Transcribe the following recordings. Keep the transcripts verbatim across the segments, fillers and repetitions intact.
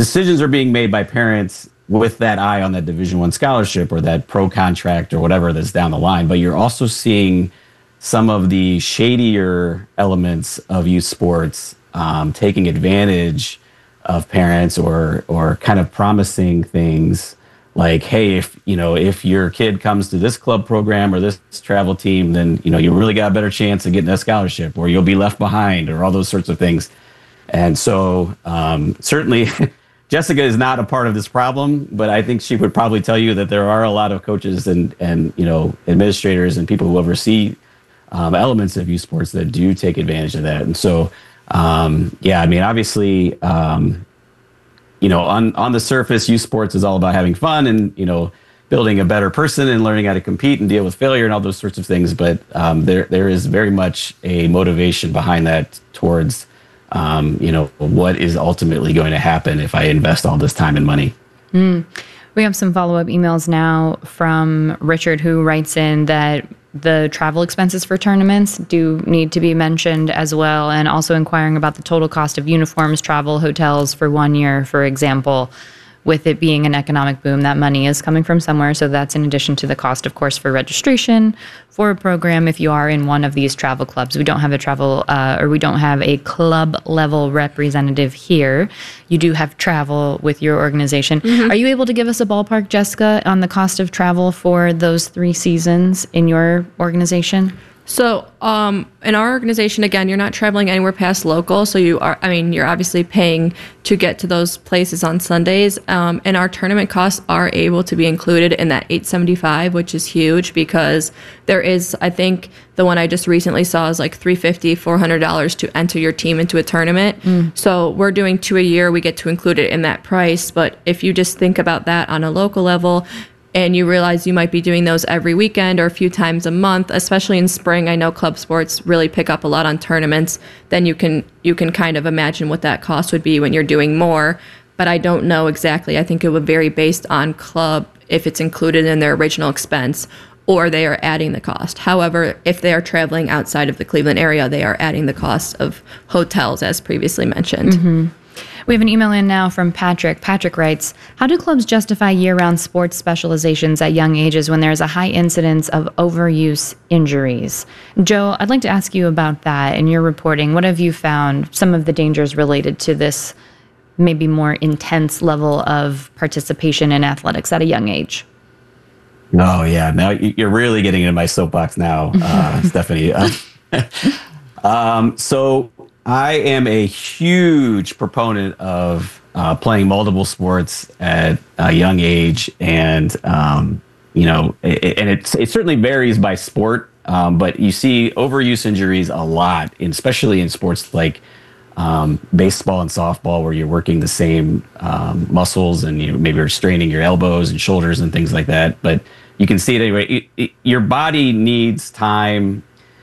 decisions are being made by parents with that eye on that Division One scholarship or that pro contract or whatever that's down the line. But you're also seeing some of the shadier elements of youth sports um, taking advantage of parents or or kind of promising things like, hey, if you know if your kid comes to this club program or this travel team, then you know you really got a better chance of getting a scholarship, or you'll be left behind, or all those sorts of things. And so um, certainly. Jessica is not a part of this problem, but I think she would probably tell you that there are a lot of coaches and, and you know, administrators and people who oversee um, elements of youth sports that do take advantage of that. And so, um, yeah, I mean, obviously, um, you know, on, on the surface, youth sports is all about having fun and, you know, building a better person and learning how to compete and deal with failure and all those sorts of things. But um, there there is very much a motivation behind that towards Um, you know, what is ultimately going to happen if I invest all this time and money. Mm. We have some follow-up emails now from Richard, who writes in that the travel expenses for tournaments do need to be mentioned as well, and also inquiring about the total cost of uniforms, travel, hotels for one year, for example. With it being an economic boom, that money is coming from somewhere. So that's in addition to the cost, of course, for registration for a program. If you are in one of these travel clubs, we don't have a travel uh, or we don't have a club level representative here. You do have travel with your organization. Mm-hmm. Are you able to give us a ballpark, Jessica, on the cost of travel for those three seasons in your organization? So um, in our organization, again, you're not traveling anywhere past local. So you are, I mean, you're obviously paying to get to those places on Sundays. Um, and our tournament costs are able to be included in that eight seventy-five, which is huge because there is, I think the one I just recently saw is like three hundred fifty dollars, four hundred dollars to enter your team into a tournament. Mm. So we're doing two a year. We get to include it in that price. But if you just think about that on a local level, and you realize you might be doing those every weekend or a few times a month, especially in spring. I know club sports really pick up a lot on tournaments. Then you can you can kind of imagine what that cost would be when you're doing more. But I don't know exactly. I think it would vary based on club if it's included in their original expense or they are adding the cost. However, if they are traveling outside of the Cleveland area, they are adding the cost of hotels, as previously mentioned. Mm-hmm. We have an email in now from Patrick. Patrick writes, how do clubs justify year-round sports specializations at young ages when there's a high incidence of overuse injuries? Joe, I'd like to ask you about that in your reporting. What have you found, some of the dangers related to this maybe more intense level of participation in athletics at a young age? Oh, yeah. Now you're really getting into my soapbox now, uh, Stephanie. Uh, um, so... I am a huge proponent of uh, playing multiple sports at a young age, and um, you know, it, and it it certainly varies by sport. Um, but you see overuse injuries a lot, especially in sports like um, baseball and softball, where you're working the same um, muscles, and you know, maybe you're straining your elbows and shoulders and things like that. But you can see it anyway. It, it, your body needs time.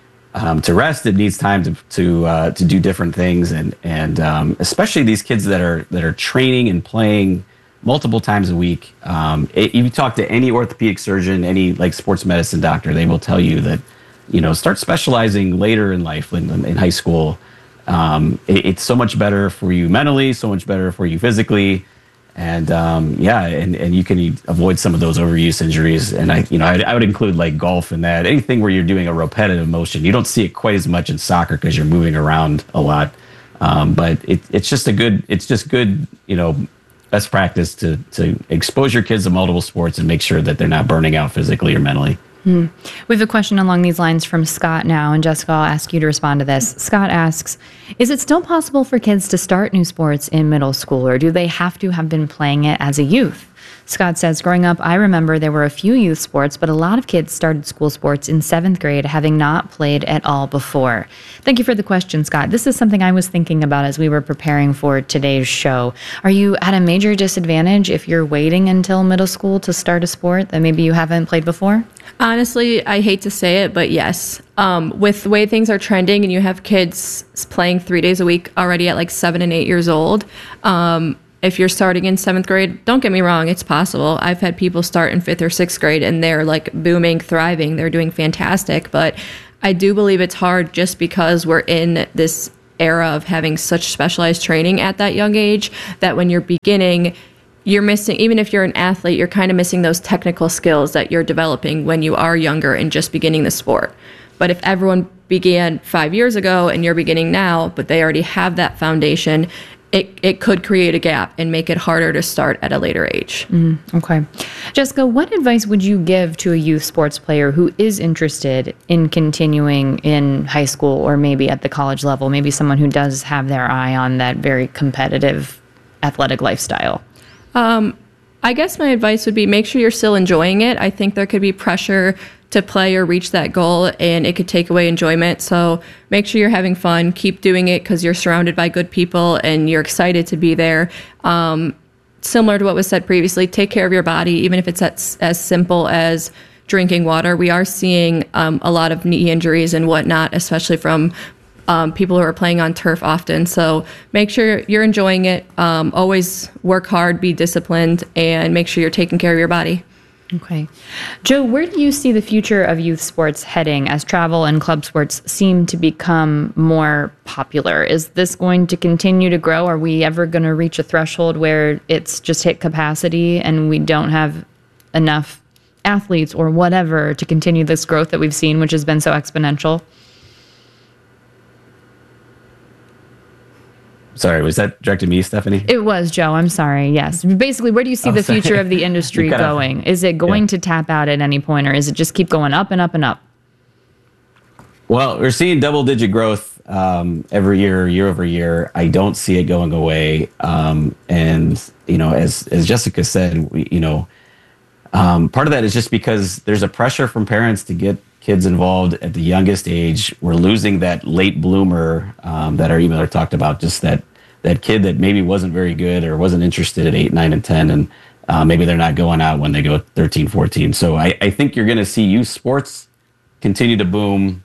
Um, to rest, it needs time to to uh, to do different things, and and um, especially these kids that are that are training and playing multiple times a week. Um, it, you talk to any orthopedic surgeon, any like sports medicine doctor, they will tell you that you know start specializing later in life, in, in high school. Um, it, it's so much better for you mentally, so much better for you physically. And um, yeah, and, and you can avoid some of those overuse injuries. And I, you know, I, I would include like golf in that. Anything where you're doing a repetitive motion, you don't see it quite as much in soccer because you're moving around a lot. Um, but it, it's just a good, it's just good, you know, best practice to to expose your kids to multiple sports and make sure that they're not burning out physically or mentally. Hmm. We have a question along these lines from Scott now, and Jessica, I'll ask you to respond to this. Scott asks, is it still possible for kids to start new sports in middle school, or do they have to have been playing it as a youth? Scott says, growing up, I remember there were a few youth sports, but a lot of kids started school sports in seventh grade, having not played at all before. Thank you for the question, Scott. This is something I was thinking about as we were preparing for today's show. Are you at a major disadvantage if you're waiting until middle school to start a sport that maybe you haven't played before? Honestly, I hate to say it, but yes. Um, with the way things are trending and you have kids playing three days a week already at like seven and eight years old, um, if you're starting in seventh grade, don't get me wrong, it's possible. I've had people start in fifth or sixth grade and they're like booming, thriving. They're doing fantastic. But I do believe it's hard just because we're in this era of having such specialized training at that young age that when you're beginning, you're missing, even if you're an athlete, you're kind of missing those technical skills that you're developing when you are younger and just beginning the sport. But if everyone began five years ago and you're beginning now, but they already have that foundation, it, it could create a gap and make it harder to start at a later age. Mm, okay. Jessica, what advice would you give to a youth sports player who is interested in continuing in high school or maybe at the college level, maybe someone who does have their eye on that very competitive athletic lifestyle? Um, I guess my advice would be make sure you're still enjoying it. I think there could be pressure to play or reach that goal, and it could take away enjoyment. So make sure you're having fun. Keep doing it because you're surrounded by good people and you're excited to be there. Um, similar to what was said previously, take care of your body, even if it's as, as simple as drinking water. We are seeing um, a lot of knee injuries and whatnot, especially from Um, people who are playing on turf often. So make sure you're enjoying it. Um, always work hard, be disciplined, and make sure you're taking care of your body. Okay. Joe, where do you see the future of youth sports heading as travel and club sports seem to become more popular? Is this going to continue to grow? Are we ever going to reach a threshold where it's just hit capacity and we don't have enough athletes or whatever to continue this growth that we've seen, which has been so exponential? Sorry, was that directed to me, Stephanie? It was, Joe. I'm sorry. Yes. Basically, where do you see Oh, the sorry. future of the industry kinda- going? Is it going Yeah. to tap out at any point, or is it just keep going up and up and up? Well, we're seeing double-digit growth um, every year, year over year. I don't see it going away. Um, and you know, as as Jessica said, we, you know, um, part of that is just because there's a pressure from parents to get kids involved at the youngest age. We're losing that late bloomer um, that our emailer talked about, just that that kid that maybe wasn't very good or wasn't interested at eight, nine, and ten, and uh, maybe they're not going out when they go thirteen, fourteen. So I, I think you're going to see youth sports continue to boom.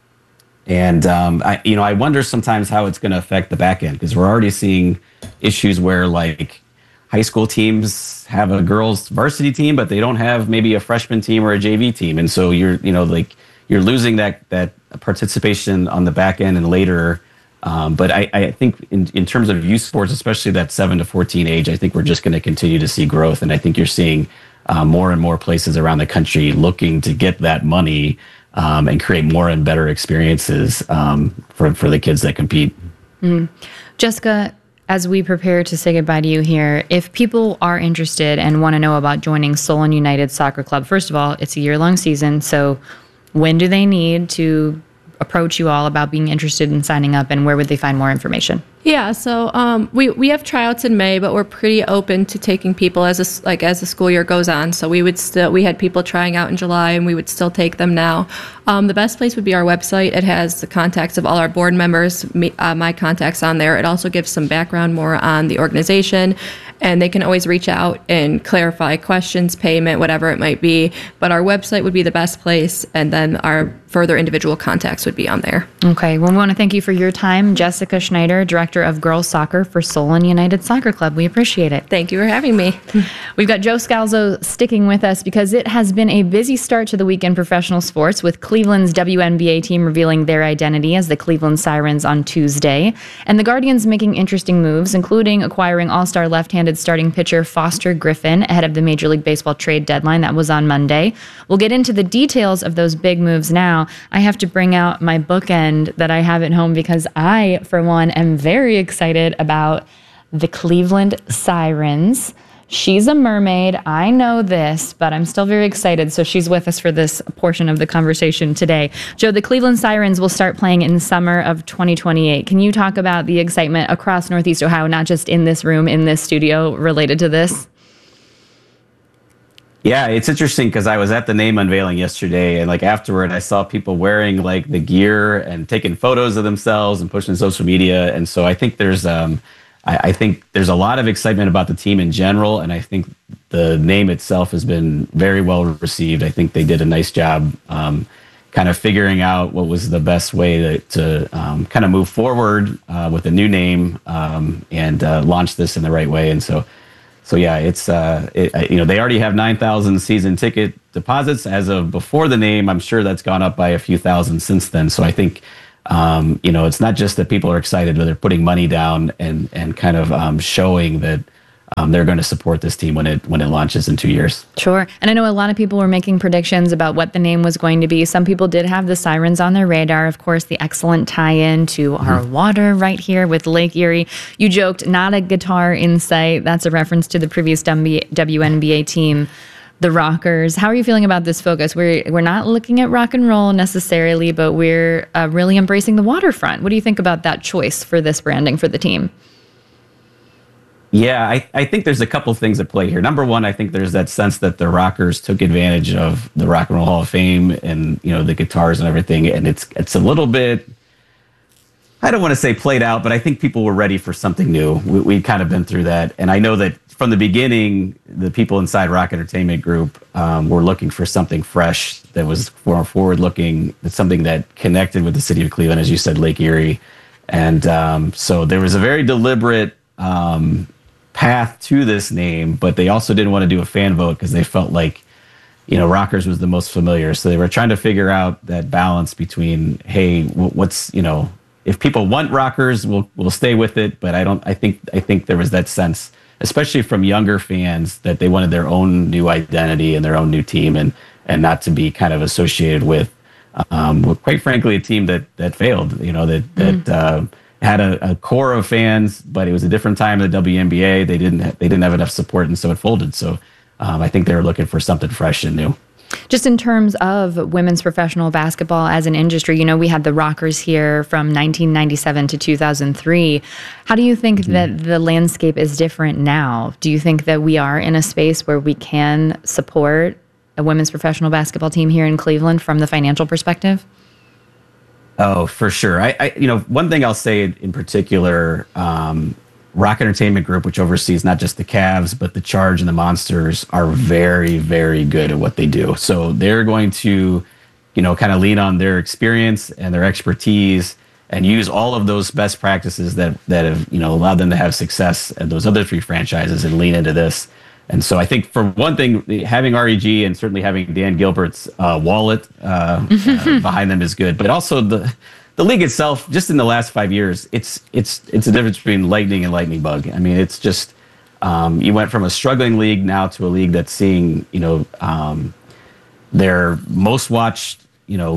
And, um, I, you know, I wonder sometimes how it's going to affect the back end, because we're already seeing issues where, like, high school teams have a girls varsity team, but they don't have maybe a freshman team or a J V team. And so you're, you know, like you're losing that, that participation on the back end and later. Um, but I, I think in, in terms of youth sports, especially that seven to fourteen age, I think we're just going to continue to see growth. And I think you're seeing uh, more and more places around the country looking to get that money um, and create more and better experiences um, for, for the kids that compete. Mm. Jessica, as we prepare to say goodbye to you here, if people are interested and want to know about joining Solon United Soccer Club, first of all, it's a year-long season. So when do they need to approach you all about being interested in signing up, and where would they find more information? Yeah, so um, we we have tryouts in May, but we're pretty open to taking people as a, like as the school year goes on. So we would still we had people trying out in July, and we would still take them now. Um, the best place would be our website. It has the contacts of all our board members, me, uh, my contacts on there. It also gives some background more on the organization, and they can always reach out and clarify questions, payment, whatever it might be. But our website would be the best place, and then our further individual contacts would be on there. Okay. Well, we want to thank you for your time, Jessica Schneider, Director of Girls Soccer for Solon United Soccer Club. We appreciate it. Thank you for having me. We've got Joe Scalzo sticking with us because it has been a busy start to the week in professional sports, with Cleveland's W N B A team revealing their identity as the Cleveland Sirens on Tuesday, and the Guardians making interesting moves, including acquiring all-star left-handed starting pitcher Foster Griffin ahead of the Major League Baseball trade deadline that was on Monday. We'll get into the details of those big moves now. I have to bring out my bookend that I have at home because I, for one, am very excited about the Cleveland Sirens. She's a mermaid. I know this, but I'm still very excited. So she's with us for this portion of the conversation today. Joe, the Cleveland Sirens will start playing in summer of twenty twenty-eight. Can you talk about the excitement across Northeast Ohio, not just in this room, in this studio, related to this? Yeah, it's interesting because I was at the name unveiling yesterday, and like afterward, I saw people wearing like the gear and taking photos of themselves and pushing social media. And so I think there's, um, I, I think there's a lot of excitement about the team in general, and I think the name itself has been very well received. I think they did a nice job, um, kind of figuring out what was the best way to, to um, kind of move forward uh, with a new name um, and uh, launch this in the right way. And so. So yeah, it's uh, it, you know, they already have nine thousand season ticket deposits as of before the name. I'm sure that's gone up by a few thousand since then. So I think um, you know, it's not just that people are excited, but they're putting money down and and kind of um, showing that um, they're going to support this team when it when it launches in two years. Sure. And I know a lot of people were making predictions about what the name was going to be. Some people did have the Sirens on their radar. Of course, the excellent tie-in to mm-hmm. our water right here with Lake Erie. You joked, not a guitar in sight. That's a reference to the previous W N B A team, the Rockers. How are you feeling about this focus? We're we're not looking at rock and roll necessarily, but we're uh, really embracing the waterfront. What do you think about that choice for this branding for the team? Yeah, I, I think there's a couple things at play here. Number one, I think there's that sense that the Rockers took advantage of the Rock and Roll Hall of Fame and, you know, the guitars and everything. And it's it's a little bit, I don't want to say played out, but I think people were ready for something new. We, we'd kind of been through that. And I know that from the beginning, the people inside Rock Entertainment Group um, were looking for something fresh that was more forward-looking, something that connected with the city of Cleveland, as you said, Lake Erie. And um, so there was a very deliberate um, path to this name, but they also didn't want to do a fan vote because they felt like, you know, Rockers was the most familiar. So they were trying to figure out that balance between, hey, what's, you know, if people want Rockers, we'll we'll stay with it. But I don't. I think I think there was that sense, especially from younger fans, that they wanted their own new identity and their own new team, and and not to be kind of associated with, um, well, quite frankly, a team that that failed. You know, that that. Mm. Uh, had a, a core of fans, but it was a different time in the W N B A. They didn't they didn't have enough support, and so it folded. So um, I think they were looking for something fresh and new. Just in terms of women's professional basketball as an industry, you know, we had the Rockers here from nineteen ninety-seven to two thousand three. How do you think mm-hmm. that the landscape is different now? Do you think that we are in a space where we can support a women's professional basketball team here in Cleveland from the financial perspective? Oh, for sure. I, I, you know, one thing I'll say in particular, um, Rock Entertainment Group, which oversees not just the Cavs, but the Charge and the Monsters, are very, very good at what they do. So they're going to, you know, kind of lean on their experience and their expertise and use all of those best practices that, that have, you know, allowed them to have success at those other three franchises and lean into this. And so I think, for one thing, having R E G and certainly having Dan Gilbert's uh, wallet uh, uh, behind them is good. But also the the league itself, just in the last five years, it's it's it's a difference between lightning and lightning bug. I mean, it's just um, you went from a struggling league now to a league that's seeing, you know, um, their most watched, you know,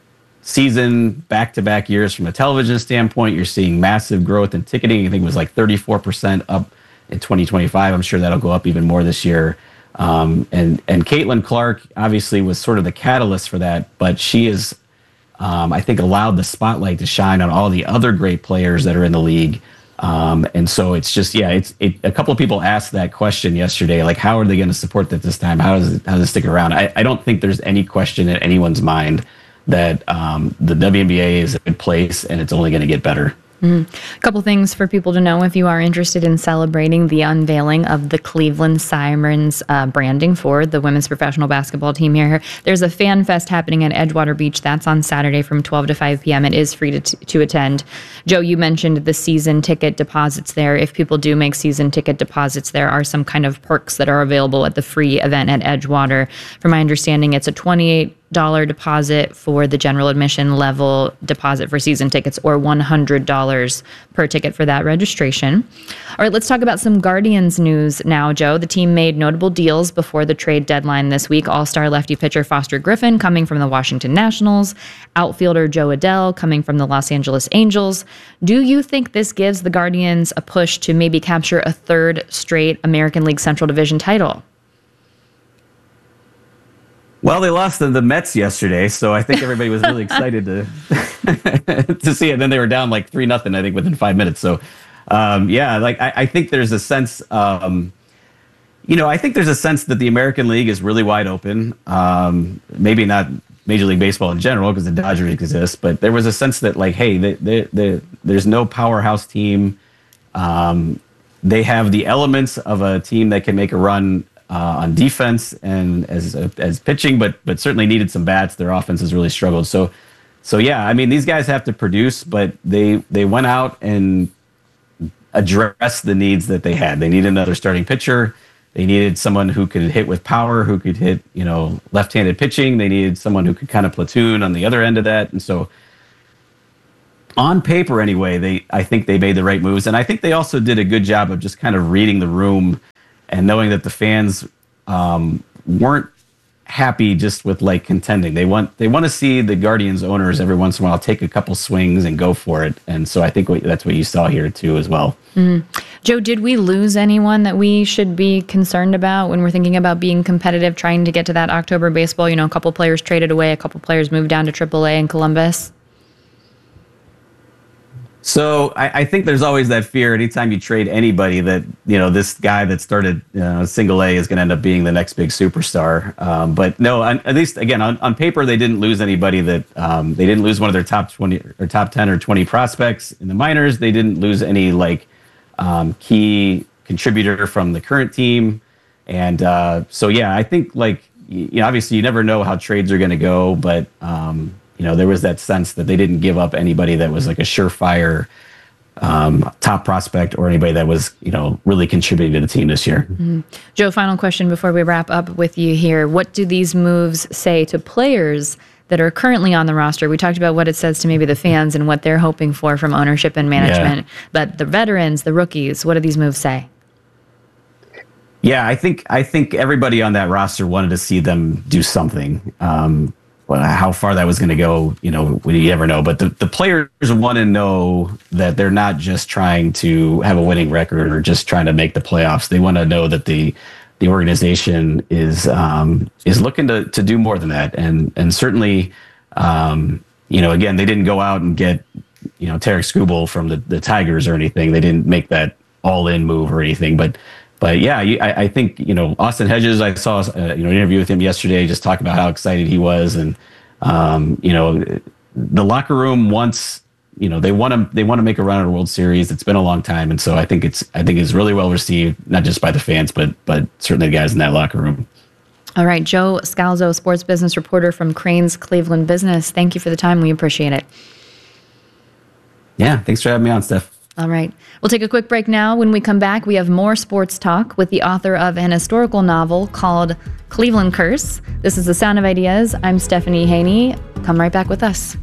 season back to back years from a television standpoint. You're seeing massive growth in ticketing. I think it was like thirty-four percent up in twenty twenty-five. I'm sure that'll go up even more this year. Um, and and Caitlin Clark obviously was sort of the catalyst for that, but she is, um, I think, allowed the spotlight to shine on all the other great players that are in the league. Um, and so it's just, yeah, it's it, a couple of people asked that question yesterday, like, how are they going to support that this time? How does it, how does it stick around? I, I don't think there's any question in anyone's mind that um, the W N B A is a good place and it's only going to get better. Mm. A couple things for people to know if you are interested in celebrating the unveiling of the Cleveland Sirens uh, branding for the women's professional basketball team here. There's a fan fest happening at Edgewater Beach. That's on Saturday from twelve to five p.m. It is free to, t- to attend. Joe, you mentioned the season ticket deposits there. If people do make season ticket deposits, there are some kind of perks that are available at the free event at Edgewater. From my understanding, it's a twenty-eight dollars deposit for the general admission level deposit for season tickets, or one hundred dollars per ticket for that registration. All right, let's talk about some Guardians news now, Joe. The team made notable deals before the trade deadline this week. All-star lefty pitcher Foster Griffin coming from the Washington Nationals, outfielder Joe Adell coming from the Los Angeles Angels. Do you think this gives the Guardians a push to maybe capture a third straight American League Central Division title? Well, they lost to the Mets yesterday, so I think everybody was really excited to to see it. And then they were down like three nothing, I think, within five minutes. So, um, yeah, like I, I think there's a sense, um, you know, I think there's a sense that the American League is really wide open. Um, maybe not Major League Baseball in general, because the Dodgers exist, but there was a sense that, like, hey, they, they, they, there's no powerhouse team. Um, they have the elements of a team that can make a run Uh, on defense and as as pitching, but but certainly needed some bats. Their offense has really struggled. So, so yeah, I mean, these guys have to produce, but they they went out and addressed the needs that they had. They needed another starting pitcher. They needed someone who could hit with power, who could hit, you know, left-handed pitching. They needed someone who could kind of platoon on the other end of that. And so, on paper anyway, they I think they made the right moves, and I think they also did a good job of just kind of reading the room and knowing that the fans um, weren't happy just with like contending. They want they want to see the Guardians owners every once in a while take a couple swings and go for it, and so I think what, that's what you saw here too as well. Mm. Joe, did we lose anyone that we should be concerned about when we're thinking about being competitive, trying to get to that October baseball? You know, a couple players traded away, a couple players moved down to triple A in Columbus. So I, I think there's always that fear anytime you trade anybody that, you know, this guy that started you know, single A is going to end up being the next big superstar. Um, but no, on, at least, again, on, on paper, they didn't lose anybody that um, they didn't lose one of their top twenty or top ten or twenty prospects in the minors. They didn't lose any like um, key contributor from the current team. And uh, so, yeah, I think like, you know, obviously you never know how trades are going to go, but um, you know, there was that sense that they didn't give up anybody that was like a surefire um, top prospect or anybody that was, you know, really contributing to the team this year. Mm-hmm. Joe, final question before we wrap up with you here. What do these moves say to players that are currently on the roster? We talked about what it says to maybe the fans and what they're hoping for from ownership and management. Yeah. But the veterans, the rookies, what do these moves say? Yeah, I think I think everybody on that roster wanted to see them do something. Um, How far that was going to go, you know, we never know. But the, the players want to know that they're not just trying to have a winning record or just trying to make the playoffs. They want to know that the the organization is um, is looking to to do more than that. And and certainly, um, you know, again, they didn't go out and get, you know, Tarek Skubal from the, the Tigers or anything. They didn't make that all in move or anything. But But yeah, I, I think, you know, Austin Hedges, I saw, uh, you know, an interview with him yesterday, just talk about how excited he was. And, um, you know, the locker room wants, you know, they want to, they want to make a run at a World Series. It's been a long time. And so I think it's, I think it's really well received, not just by the fans, but, but certainly the guys in that locker room. All right. Joe Scalzo, sports business reporter from Crain's Cleveland Business. Thank you for the time. We appreciate it. Yeah. Thanks for having me on, Steph. All right. We'll take a quick break now. When we come back, we have more sports talk with the author of an historical novel called Cleveland Curse. This is The Sound of Ideas. I'm Stephanie Haney. Come right back with us.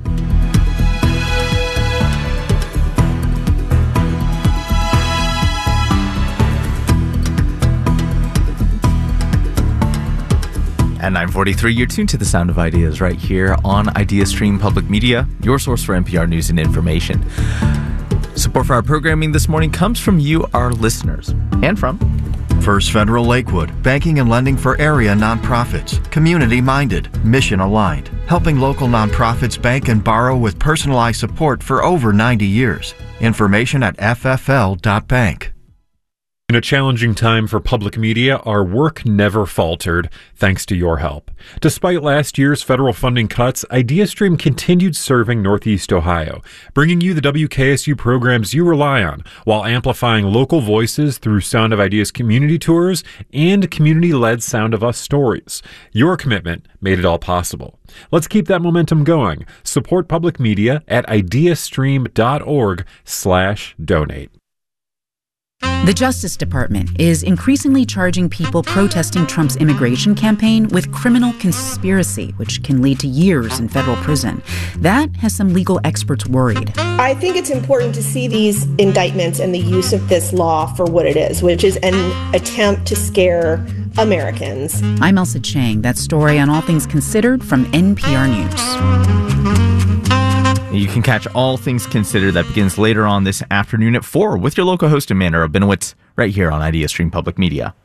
At nine forty-three, you're tuned to The Sound of Ideas right here on IdeaStream Public Media, your source for N P R news and information. Support for our programming this morning comes from you, our listeners, and from First Federal Lakewood, banking and lending for area nonprofits, community-minded, mission-aligned, helping local nonprofits bank and borrow with personalized support for over ninety years. Information at f f l dot bank. In a challenging time for public media, our work never faltered, thanks to your help. Despite last year's federal funding cuts, IdeaStream continued serving Northeast Ohio, bringing you the W K S U programs you rely on, while amplifying local voices through Sound of Ideas community tours and community-led Sound of Us stories. Your commitment made it all possible. Let's keep that momentum going. Support public media at ideastream dot org slash donate. The Justice Department is increasingly charging people protesting Trump's immigration campaign with criminal conspiracy, which can lead to years in federal prison. That has some legal experts worried. I think it's important to see these indictments and the use of this law for what it is, which is an attempt to scare Americans. I'm Elsa Chang. That story on All Things Considered from N P R News. You can catch All Things Considered. That begins later on this afternoon at four with your local host and Amanda Rabinowitz right here on IdeaStream Public Media.